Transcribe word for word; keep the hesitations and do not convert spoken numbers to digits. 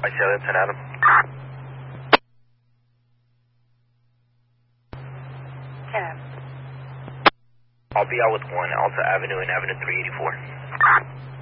I say that's an Adam. ten. I'll be out with one, Alta Avenue and Avenue three eighty-four.